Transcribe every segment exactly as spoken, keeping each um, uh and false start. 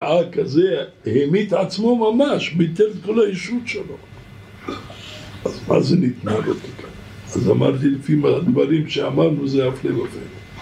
טעה כזה, העמיד עצמו ממש, ביטל את כל הישות שלו. אז מה זה ניתנה לו כאן? אז אמרתי לפי הדברים שאמרנו זה הפלא ופלא.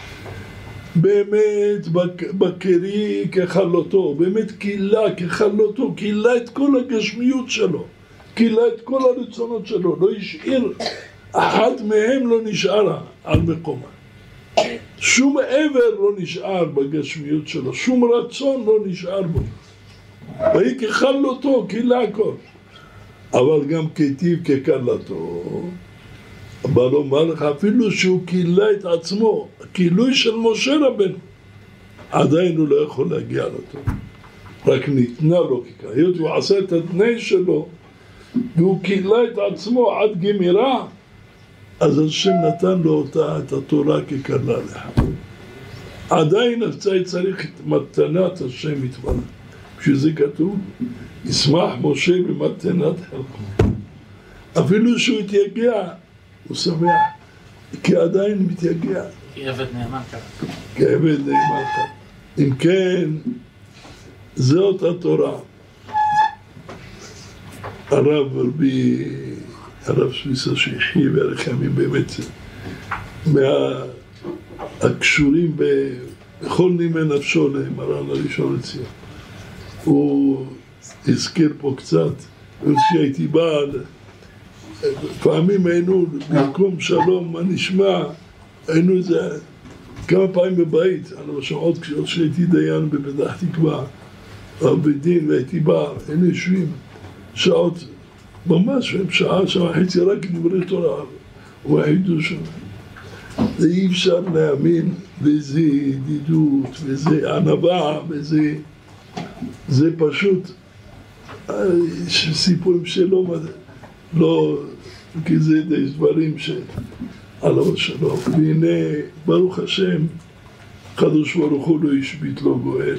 באמת בקרי כחלותו, באמת קילה כחלותו, קילה את כל הגשמיות שלו, קילה את כל הרצונות שלו, לא השאיר, אחת מהם לא נשארה על מקומה. שום עבר לא נשאר בגשמיות שלו, שום רצון לא נשאר בו. והיא כחלותו, קילה הכל. אבל גם כתיב כקלתו, אבל אומר לך, אפילו שהוא קילה את עצמו, הקילוי של משה רבנו, עדיין הוא לא יכול להגיע לתור. רק ניתנה לו ככה. היות הוא עשה את התנאי שלו, והוא קילה את עצמו עד גמירה, אז השם נתן לו אותה, את התורה כקלה לך. עדיין צריך את מתנת השם יתברך. בשביל זה כתוב, ישמח משה במתנת חלקו. אפילו שהוא התייגע, הוא שמח, כי עדיין מתייגע. כי עבד נאמן ככה. כי עבד נאמן ככה. אם כן, זאת התורה. הרב רבי, הרב סוויסה שיחי והרחמים באמת, מהקשורים בכל נימי נפשו למרן הראשון לציון. הוא הזכיר פה קצת, כשהייתי בא, פעמים היינו במקום שלום, מה נשמע, היינו איזה כמה פעמים בבית, אני חושב עוד כשהייתי דיין בפתח תקווה, או בדין והייתי בא, היינו יושבים שעות, ממש, שעה, שעה וחצי, רק דברי תורה, וחידוש. זה אי אפשר להאמין באיזה ידידות, באיזה ענווה, באיזה... זה פשוט סיפורים שלא, לא, כי זה די דברים שעלו שלום. והנה, ברוך השם, קדוש ברוך הוא לא השבית לו גואל.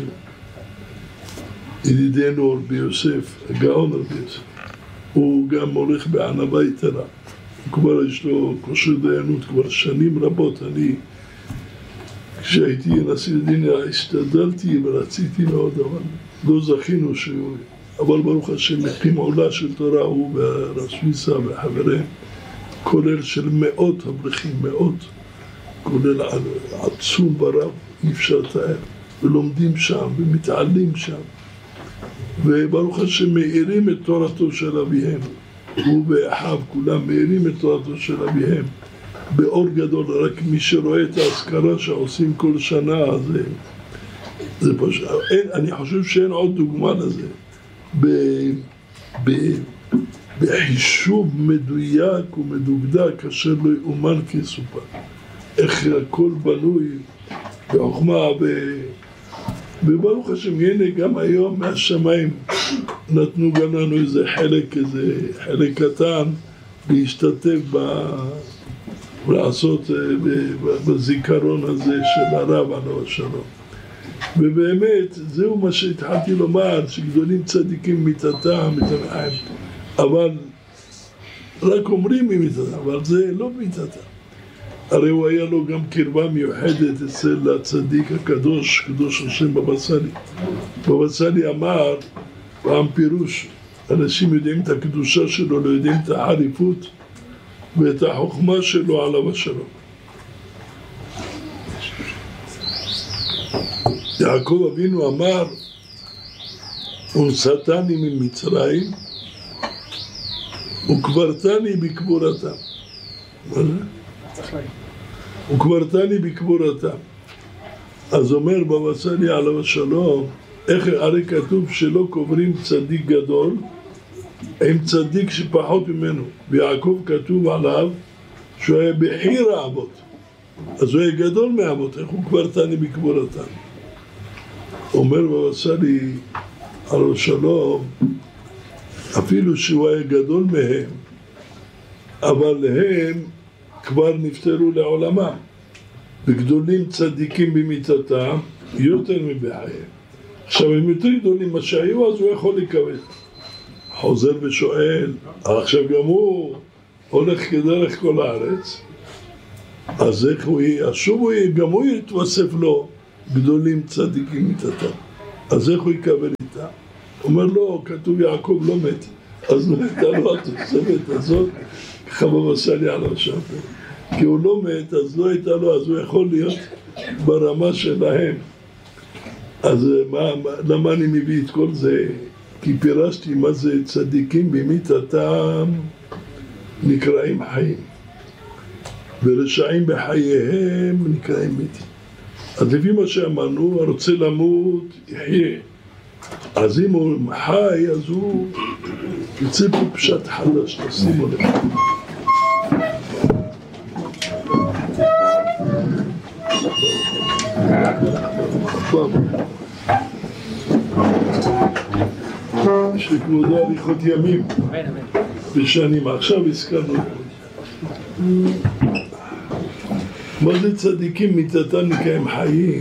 ידידנו רבי יוסף, הגאון רבי יוסף, הוא גם הולך בענווה יתרה. כבר יש לו כושר דיינות כבר שנים רבות. אני, כשהייתי נשיא מדינה, השתדלתי ורציתי מאוד, אבל לא זכינו שהוא, אבל ברוך השם, מפים עולה של תורה, הוא והרב סוויסה וחבריהם, כולל של מאות אברכים, מאות, כולל עצום ברב, אי אפשר לתאר, ולומדים שם ומתעלים שם, וברוך השם מאירים את תורתו של אביהם, הוא ואחיו כולם מאירים את תורתו של אביהם, באור גדול. רק מי שרואה את ההזכרה שעושים כל שנה, זה, זה פשוט, אין, אני חושב שאין עוד דוגמה לזה. ב, ב, בחישוב מדויק ומדוקדק, אשר לא יאומן כסופר. איך הכל בנוי בחוכמה, וברוך השם, הנה גם היום מהשמיים נתנו גם לנו איזה חלק, איזה חלק קטן, להשתתף ב... ולעשות בזיכרון הזה של הרב עליו השלום. ובאמת, זהו מה שהתחלתי לומר, שגדולים צדיקים מיתתם, מתנחם, אבל רק אומרים מיתתם, אבל זה לא מיתתם. הרי הוא היה לו גם קרבה מיוחדת אצל הצדיק הקדוש, קדוש השם בבא סאלי. בבא סאלי אמר, פעם פירוש, אנשים יודעים את הקדושה שלו, לא יודעים את החריפות, ואת החוכמה שלו עליו השלום. יעקב אבינו אמר, ונשאתני ממצרים, וקברתני בקבורתם. מה זה? וקברתני בקבורתם. אז אומר בבא סאלי עליו השלום, איך הרי כתוב שלא קוברים צדיק גדול, עם צדיק שפחות ממנו, ויעקב כתוב עליו שהוא היה בחיר האבות, אז הוא היה גדול מהאבות, איך הוא קברתני בקבורתם. אומר בבא סאלי על השלום, אפילו שהוא היה גדול מהם, אבל הם כבר נפטרו לעולמם, וגדולים צדיקים במיתתם יותר מבחייהם. עכשיו הם יותר גדולים מה שהיו, אז הוא יכול לקבל. חוזר ושואל, עכשיו גם הוא הולך כדרך כל הארץ, אז איך הוא יהיה? שוב הוא יהיה, גם הוא יתווסף לו גדולים צדיקים מיתתם. אז איך הוא יקבל? מתה? אומר לו, כתוב יעקב לא מת, אז לא הייתה לו התוספת הזאת, חבב עשה לי על השפר. כי הוא לא מת, אז לא הייתה לו, אז הוא יכול להיות ברמה שלהם. אז מה, למה אני מביא את כל זה? כי פירשתי מה זה צדיקים במיתתם נקראים חיים, ורשעים בחייהם נקראים מתים. אז לפי מה שאמרנו, הרוצה למות יחיה. אז אם הוא חי, אז הוא יוצא פה פשט חדש, תשימו לב. יש לכבודו הליכות ימים ושנים. עכשיו הזכרנו מה זה צדיקים מיתתם נקראים חיים.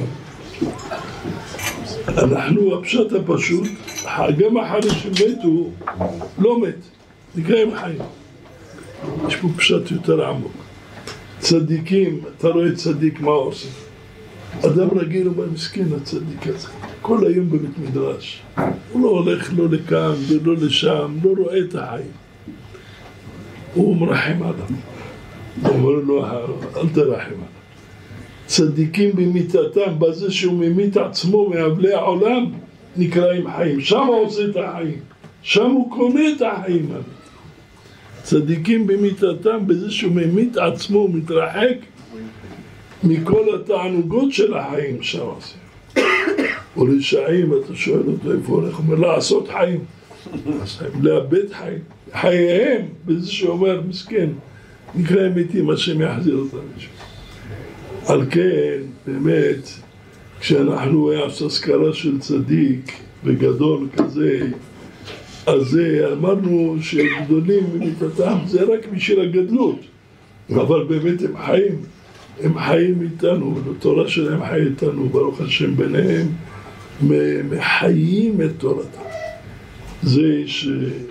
אנחנו, הפשט הפשוט, גם אחרי שמתו לא מת, נקראים חיים. יש פה פשט יותר עמוק. צדיקים, אתה רואה צדיק מה עושה? אדם רגיל הוא מסכן הצדיק הזה, כל היום בבית מדרש, הוא לא הולך לא לכאן ולא לשם, לא רואה את החיים, הוא מרחם עליו, הוא אומר לו אל תרחם עליו. צדיקים במיתתם, בזה שהוא ממית עצמו מאבלי העולם, נקראים חיים. שם הוא עושה את החיים, שם הוא קונה את החיים. צדיקים במיתתם, בזה שהוא ממית עצמו, הוא מתרחק מכל התענוגות של החיים. שם עושה. ורשעים, אתה שואל אותו איפה הולך, הוא אומר לעשות חיים, לאבד חיים, חייהם, בזה שאומר מסכן, נקראים מתים, השם יחזיר אותם משם. על כן, באמת, כשאנחנו עושים אזכרה של צדיק וגדול כזה, אז אמרנו שגדולים במיתתם זה רק בשביל הגדלות, אבל באמת הם חיים, הם חיים איתנו, התורה שלהם חי איתנו, ברוך השם ביניהם, מחיים את תורתם. זה יש...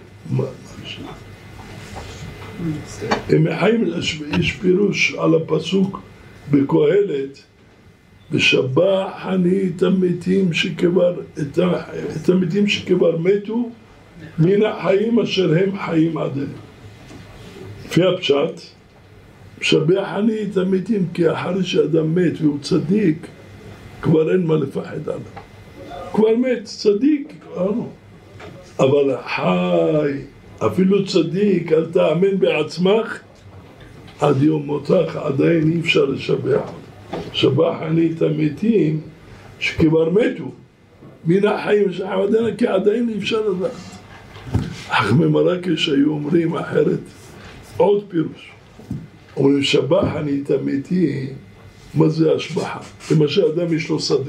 הם מחיים, יש פירוש על הפסוק בקהלת, ושבח אני את המתים שכבר, את, את המתים שכבר מתו, מן החיים אשר הם חיים עדיין. לפי הפשט, משבח אני את המתים, כי אחרי שאדם מת והוא צדיק, כבר אין מה לפחד עליו. כבר מת, צדיק, כבר לא. אבל חי, אפילו צדיק, אל תאמן בעצמך, עד יום מותך עדיין אי אפשר לשבח. שבח אני את המתים שכבר מתו, מן החיים שעדיין, כי עדיין אי אפשר לדעת. חכמי מרקש היו אומרים אחרת, עוד פירוש. אומרים שבח אני את המתים, מה זה השבחה? למשל אדם יש לו שדה.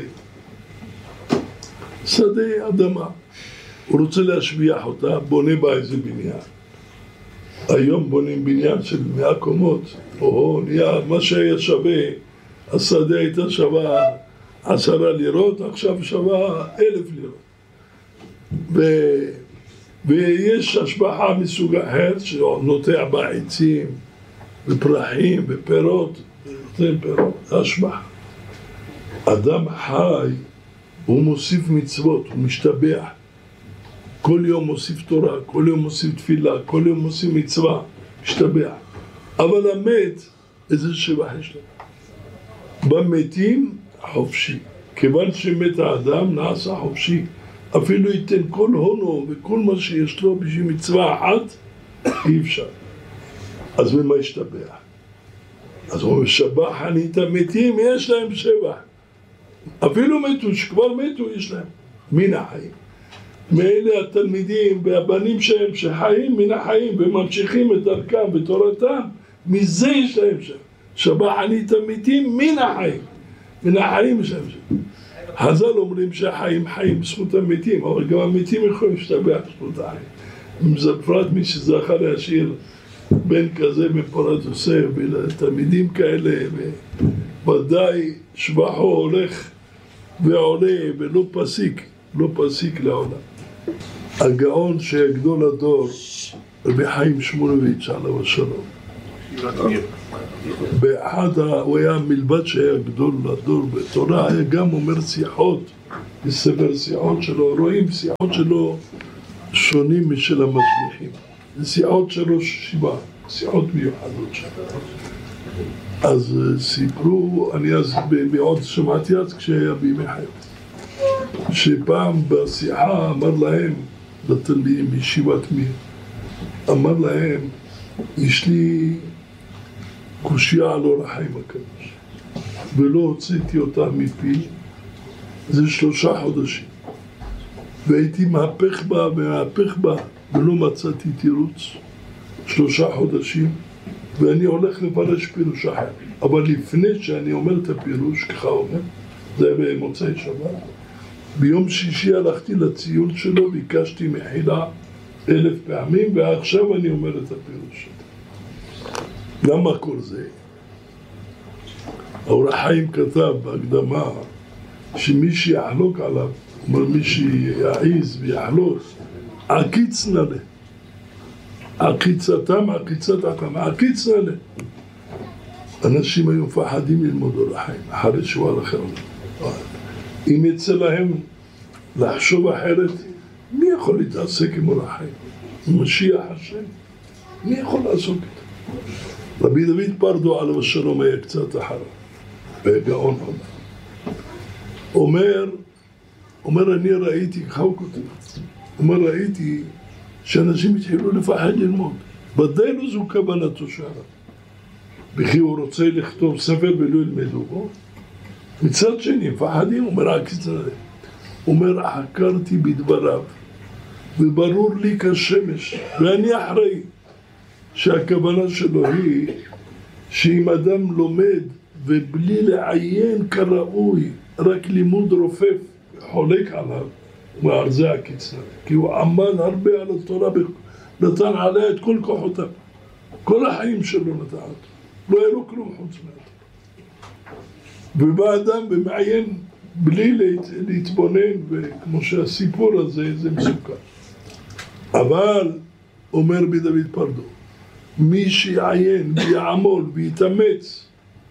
שדה אדמה. הוא רוצה להשביח אותה, בונה בה איזה בניין. היום בונים בניין של מאה קומות, או נהיה מה שהיה שווה, השדה הייתה שווה עשרה לירות, עכשיו שווה אלף לירות. ו... ויש השבחה מסוג אחר שנוטע בה עצים ופרחים ופירות, ונותן פירות, השבחה. אדם חי, הוא מוסיף מצוות, הוא משתבח. כל יום מוסיף תורה, כל יום מוסיף תפילה, כל יום מוסיף מצווה, משתבח. אבל המת, איזה שבח יש לו? במתים, חופשי. כיוון שמת האדם, נעשה חופשי. אפילו ייתן כל הונו וכל מה שיש לו בשביל מצווה אחת, אי אפשר. אז במה ישתבח? אז הוא משבח אני את המתים, יש להם שבח. אפילו מתו, שכבר מתו, יש להם. מן החיים. מאלה התלמידים והבנים שהם שחיים מן החיים וממשיכים את דרכם ותורתם, מזה יש להם שם. שבח אני את המתים מן החיים. מן החיים יש להם שם. חז"ל אומרים שהחיים חיים בזכות המתים, אבל גם המתים יכולים להשתבח בזכות החיים. זה בפרט מי שזכה להשאיר בן כזה בפורת יוסף ולתלמידים כאלה, ודאי שבחו הולך ועולה ולא פסיק, לא פסיק לעולם. הגאון שגדול הדור, רבי חיים שמואלביץ' עליו השלום, באחד, הוא היה מלבד שהיה גדול לדור בתורה, היה גם אומר שיחות, בספר שיחות שלו, רואים שיחות שלו שונים משל המשגיחים. זה שיחות שלו שבעה, שיחות מיוחדות שלו. אז סיפרו, אני אז מאוד שמעתי אז כשהיה בימי חיות, שפעם בשיחה אמר להם, לתלמידים בישיבת מיר, אמר להם, יש לי קושיה על אור החיים הקדוש, ולא הוצאתי אותה מפי, זה שלושה חודשים. והייתי מהפך בה ומהפך בה, ולא מצאתי תירוץ, שלושה חודשים, ואני הולך לפרש פירוש אחר. אבל לפני שאני אומר את הפירוש, ככה אומר, זה במוצאי שבת, ביום שישי הלכתי לציון שלו, ביקשתי מחילה אלף פעמים, ועכשיו אני אומר את הפירוש שלו. למה כל זה? האור החיים כתב בהקדמה שמי שיחלוק עליו, אומר מי שיעיז ויחלוק, עקיץ נעלה. עקיצתם, עקיצתם, עקיץ נעלה. אנשים היו מפחדים ללמוד אור החיים, אחרי שהוא הלך עליו. אם יצא להם לחשוב אחרת, מי יכול להתעסק עם אור החיים? משיח השם, מי יכול לעסוק איתו? רבי דוד פרדו עליו השלום היה קצת אחריו, בגאון עולם. אומר, אומר אני ראיתי, ככה הוא כותב, אומר ראיתי שאנשים התחילו לפחד ללמוד, ודאי לא זו כוונתו שעליו. וכי הוא רוצה לכתוב ספר ולא ילמדו בו, מצד שני, מפחדים, אומר עקיצה, אומר חקרתי בדבריו, וברור לי כשמש, ואני אחראי, שהכוונה שלו היא שאם אדם לומד ובלי לעיין כראוי, רק לימוד רופף חולק עליו, ועל זה עקיצה, כי הוא עמד הרבה על התורה, נתן עליה את כל כוחותיו, כל החיים שלו נתן אותו, לא היה לו כלום חוץ מהתורה. ובא אדם ומעיין בלי להת, להתבונן, וכמו שהסיפור הזה זה מסוכן. אבל אומר בדוד פרדו, מי שיעיין ויעמול ויתאמץ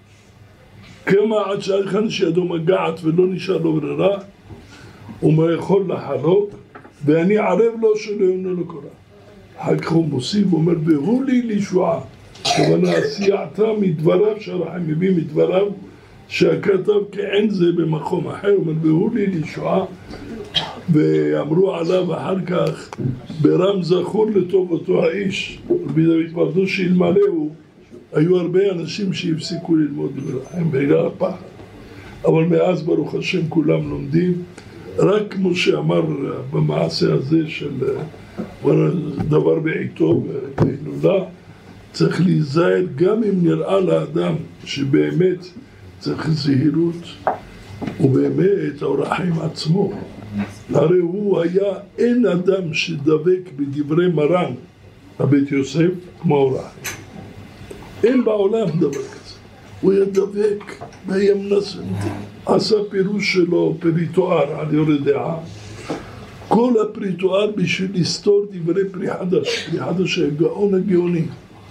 כמה עד שהלכן שידו מגעת ולא נשאר לו ברירה, הוא יכול לחלוק, ואני ערב לו שלא יונה לו קורה. אחר כך הוא מוסיף ואומר, והוא לי לישועה, כוונה סייעתה מדבריו, שהרחם מביא מדבריו, שהכתב כעין זה במקום אחר, הוא אומר, והוא לי לישועה, ואמרו עליו אחר כך, ברם זכור לטוב אותו האיש, בדוד פרדו שאלמלאו, היו הרבה אנשים שהפסיקו ללמוד ברחם, בגלל הפחד. אבל מאז ברוך השם כולם לומדים, רק כמו שאמר במעשה הזה של דבר בעיתו בהילולה, צריך להיזהר גם אם נראה לאדם שבאמת צריך זהירות, ובאמת האור החיים עצמו, הרי הוא היה, אין אדם שדבק בדברי מרן הבית יוסף כמו האור החיים, אין בעולם דבר כזה. הוא היה דבק והיה מנסה, עשה פירוש שלו פריטואר על יורד דעה, כל הפריטואר בשביל לסתור דברי פרי חדש. פרי חדש היה גאון הגאונים.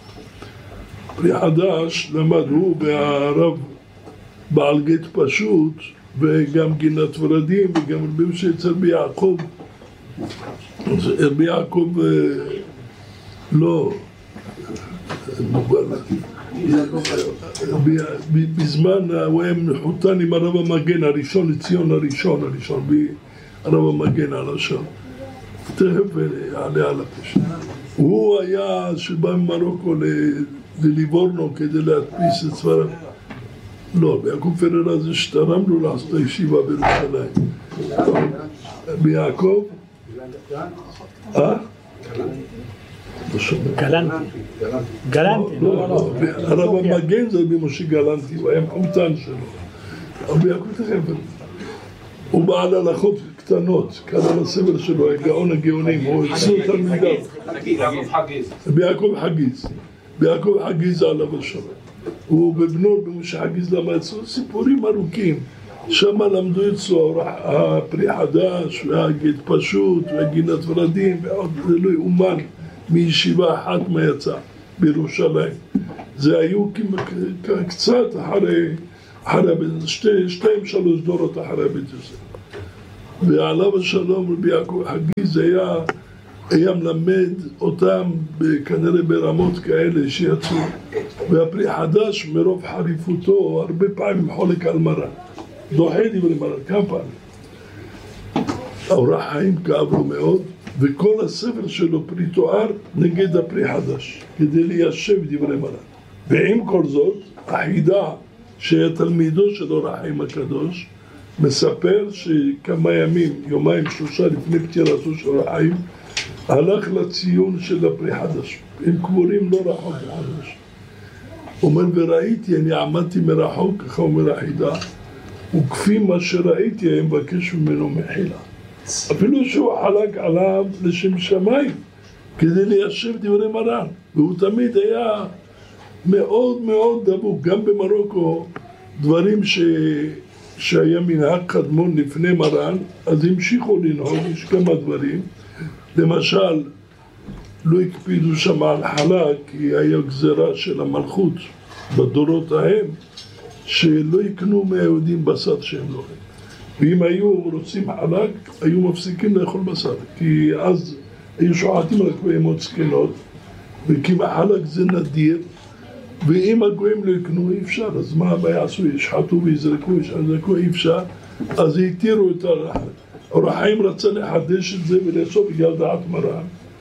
פרי חדש למד הוא והרב בעל גט פשוט, וגם גינת ורדים, וגם רבי משה אצל רבי יעקב. רבי יעקב לא מוגבל, בזמן הוא היה מחותן עם הרב המגן הראשון, לציון הראשון, הראשון, הרב המגן על השם, תכף עלה על הפשע. הוא היה שבא ממרוקו לליבורנו כדי להדפיס את ספריו. לא, ביעקב פררה זה שתרם לו לעשות הישיבה בירושלים. ביעקב? אה? גלנטי. גלנטי. לא, לא, הרב המגן זה במשה גלנטי, הוא היה מחותן שלו. אבל ביעקב תכף, הוא בעל הלכות קטנות, כאן על הסבל שלו, הגאון הגאונים, הוא הצאו תלמידיו. ביעקב חגיז. ביעקב חגיז עליו השלום. הוא בבנו במשה חגיז למד אצלו סיפורים ארוכים. שם למדו אצלו הפרי חדש והגט פשוט והגינת ורדים ועוד, זה לא יאומן מישיבה אחת מה יצא. בירושלים. זה היו קצת אחרי, אחרי שתי, שתיים שלוש דורות אחרי בית יוסף. ועליו השלום רבי יעקב חגיז היה, היה מלמד אותם כנראה ברמות כאלה שיצאו. והפרי חדש מרוב חריפותו הרבה פעמים חולק על מרן. דוחה דברי מרן, כמה פעמים. האור החיים כאב לו מאוד, וכל הספר שלו פרי תואר נגד הפרי חדש, כדי ליישב דברי מרן. ועם כל זאת, החידה שהיה תלמידו של אור החיים הקדוש, מספר שכמה ימים, יומיים, שלושה לפני פטירתו של אור החיים, הלך לציון של הפרי חדש. הם קבורים לא רחוק חדש. הוא אומר, וראיתי, אני עמדתי מרחוק, ככה אומר החידה, וכפי מה שראיתי, אני מבקש ממנו מחילה. אפילו שהוא חלק עליו לשם שמיים, כדי ליישב דברי מרן. והוא תמיד היה מאוד מאוד דבוק, גם במרוקו, דברים ש... שהיה מנהג קדמון לפני מרן, אז המשיכו לנהוג, יש כמה דברים. למשל, לא הקפידו שם על חלק, כי היה גזרה של המלכות בדורות ההם, שלא יקנו מהיהודים בשר שהם לא אוהבים. ואם היו רוצים חלק, היו מפסיקים לאכול בשר, כי אז היו שוחטים רק בהמות זקנות, וכי חלק זה נדיר, ואם הגויים לא יקנו אי אפשר, אז מה הבעיה עשו? ישחטו ויזרקו, יזרקו אי אפשר, אז התירו את החלק. אור החיים רצה לחדש את זה ולאסוף בגלל דעת מרן.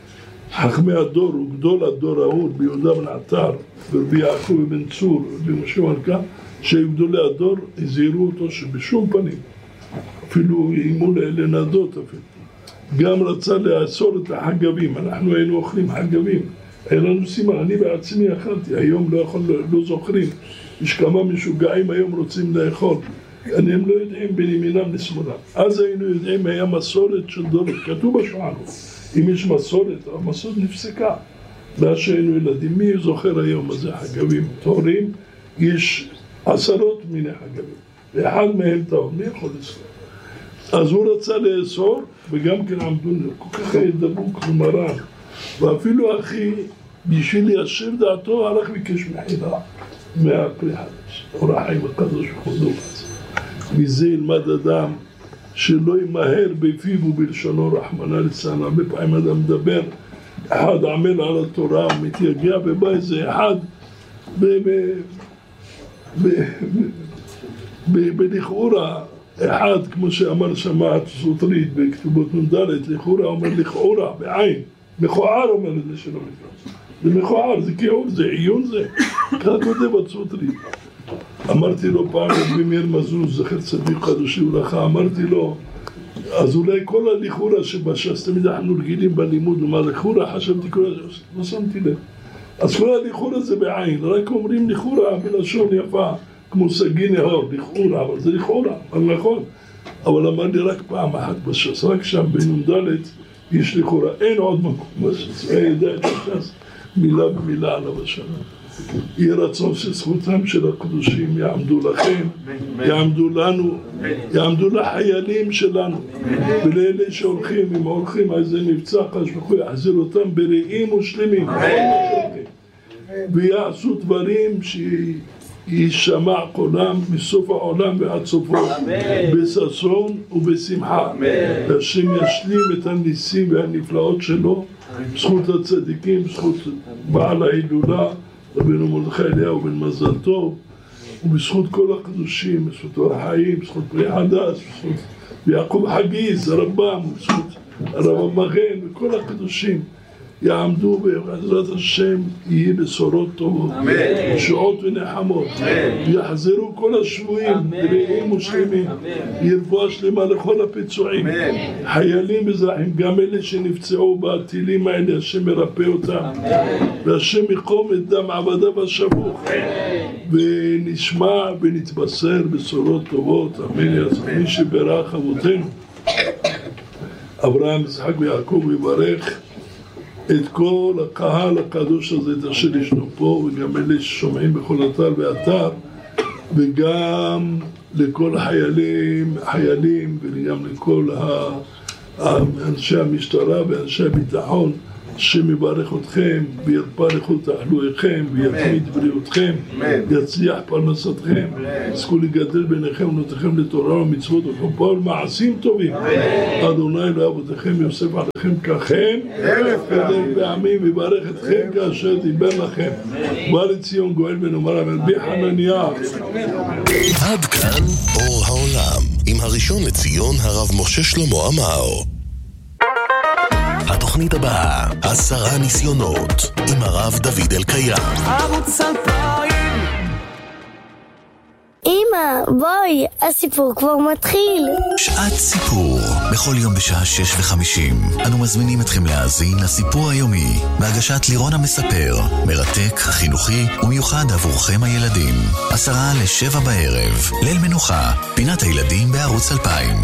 חכמי הדור וגדול הדור ההוא ביהודה בן עטר ורבי יעקב בן צור ומשה מלכה, שהיו גדולי הדור, הזהירו אותו שבשום פנים, אפילו איימו לנדות אפילו. גם רצה לאסור את החגבים, אנחנו היינו אוכלים חגבים, היה לנו סימן, אני בעצמי אכלתי, היום לא יכול, לא זוכרים, יש כמה משוגעים היום רוצים לאכול, אני הם לא יודעים בין ימינם לשמאלם. אז היינו יודעים, היה מסורת של דורות, כתוב בשולחן, אם יש מסורת, המסורת נפסקה. מאז שהיינו ילדים, מי זוכר היום מה זה חגבים טהורים? יש עשרות מיני חגבים, ואחד מהם טהור, מי יכול לסור? אז הוא רצה לאסור, וגם כן עמדו כל כך דבוק ומרן, ואפילו אחי, בשביל ליישב דעתו, הלך ביקש מחילה מהפרי חדש, אור החיים הקדוש וכבודו. מזה ילמד אדם שלא ימהר בפיו ובלשונו רחמנא ליצלן. הרבה פעמים אדם מדבר, אחד עמל על התורה, מתייגע ובא איזה אחד בלכאורה, אחד כמו שאמר שמעת סוטרית בכתובות נ"ד, לכאורה אומר לכאורה, בעין, מכוער אומר את זה שלא נקרא. זה מכוער, זה כיעור, זה עיון זה, כך כותב הסוטרית. אמרתי לו פעם, רבי מאיר מזוז, זכר צדיק קדוש לברכה, אמרתי לו, אז אולי כל הלכאורה שבש"ס, תמיד אנחנו רגילים בלימוד, ומה לכאורה, חשבתי כל הש"ס, לא שמתי לב. אז כל הלכאורה זה בעין, רק אומרים לכאורה בלשון יפה, כמו סגי נהור, לכאורה, אבל זה לכאורה, אבל נכון. אבל אמר לי רק פעם אחת בש"ס, רק שם בנ"ד יש לכאורה, אין עוד מקום בש"ס, היה יודע את הש"ס מילה במילה עליו השנה. יהי רצון שזכותם של הקדושים יעמדו לכם, יעמדו לנו, יעמדו לחיילים שלנו, ולאלה שהולכים, אם הולכים על זה מבצע חשבכו, יחזיר אותם בריאים ושלמים, ויעשו דברים שישמע קולם מסוף העולם ועד סופו, בששון ובשמחה, והשם ישלים את הניסים והנפלאות שלו, זכות הצדיקים, זכות בעל ההילולה, רבינו מרדכי אליהו בן מזל טוב, ובזכות כל הקדושים, בזכות אור החיים, בזכות פרי חדש, בזכות יעקב חגיז, הרמב"ם, בזכות הרב המגן, וכל הקדושים יעמדו בעזרת השם, יהיו בשורות טובות, ישועות ונחמות, ויחזרו כל השבויים, בריאים ושלמים, ירפואה שלמה לכל הפצועים, חיילים אזרחים, גם אלה שנפצעו בטילים האלה, השם מרפא אותם, והשם יקום את דם עבדיו השפוך, ונשמע ונתבשר בשורות טובות, אמן יעזור. מי שברך אבותינו, אברהם, יצחק ויעקב, יברך את כל הקהל הקדוש הזה, את אשר ישנו פה, וגם אלה ששומעים בכל אתר ואתר, וגם לכל החיילים, חיילים, וגם לכל אנשי המשטרה ואנשי הביטחון, שמברך אתכם וירפא לכו תחלואיכם ויתמיד בריאותכם, יצליח פרנסתכם, זכו לגדל ביניכם ובנותיכם לתורה ומצוות וחופה ולמעשים טובים. אדוני לאבותיכם יוסף עליכם ככם אלף פעמים, ויברך אתכם כאשר דיבר לכם. בא לציון גואל ונאמר אמן בחנניה. עד כאן אור העולם עם הראשון לציון הרב משה שלמה עמאר. התוכנית הבאה, עשרה ניסיונות, עם הרב דוד אלקיים. ערוץ אלפיים. אמא, בואי, הסיפור כבר מתחיל. שעת סיפור, בכל יום בשעה שש וחמישים. אנו מזמינים אתכם להאזין לסיפור היומי, בהגשת לירון המספר, מרתק, חינוכי ומיוחד עבורכם הילדים. עשרה לשבע בערב, ליל מנוחה, פינת הילדים בערוץ אלפיים.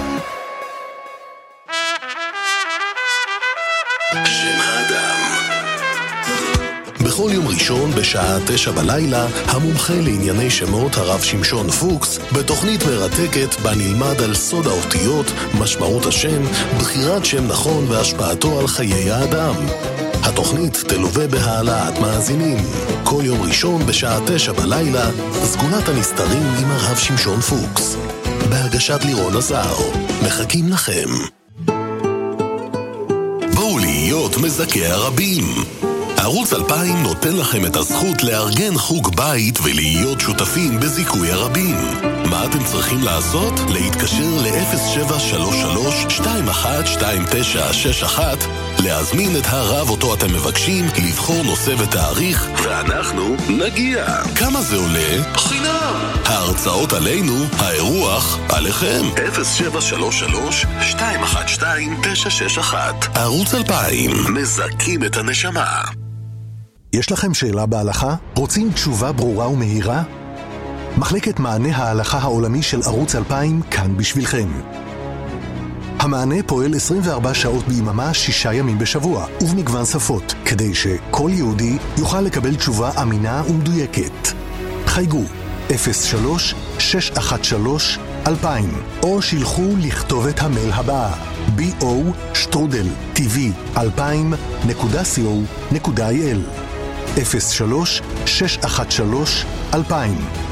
שם האדם. בכל יום ראשון בשעה תשע בלילה, המומחה לענייני שמות הרב שמשון פוקס, בתוכנית מרתקת בה נלמד על סוד האותיות, משמעות השם, בחירת שם נכון והשפעתו על חיי האדם. התוכנית תלווה בהעלאת מאזינים. כל יום ראשון בשעה תשע בלילה, סגונת הנסתרים עם הרב שמשון פוקס. בהגשת לירון עזר. מחכים לכם. בואו להיות מזכי הרבים. ערוץ אלפיים נותן לכם את הזכות לארגן חוג בית ולהיות שותפים בזיכוי הרבים. מה אתם צריכים לעשות? להתקשר ל-אפס שבע שלוש שלוש שתיים אחת שתיים תשע שש אחת, להזמין את הרב אותו אתם מבקשים, לבחור נושא ותאריך, ואנחנו נגיע. כמה זה עולה? חינם. ההרצאות עלינו, האירוח עליכם. אפס שבע שלוש שלוש שתיים אחת שתיים תשע שש אחת. ערוץ אלפיים, מזכים את הנשמה. יש לכם שאלה בהלכה? רוצים תשובה ברורה ומהירה? מחלקת מענה ההלכה העולמי של ערוץ אלפיים כאן בשבילכם. המענה פועל עשרים וארבע שעות ביממה, שישה ימים בשבוע, ובמגוון שפות, כדי שכל יהודי יוכל לקבל תשובה אמינה ומדויקת. חייגו אפס שלוש שש אחת שלוש אלפיים, או שילחו לכתובת המייל הבאה בי או שטרודל טי וי אלפיים נקודה סי או נקודה איי אל אפס שלוש שש אחת שלוש אלפיים.